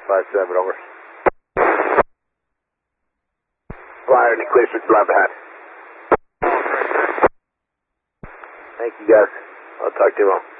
5-7, over. Flyer in the clear, switch line behind. Thank you, guys. I'll talk to you tomorrow.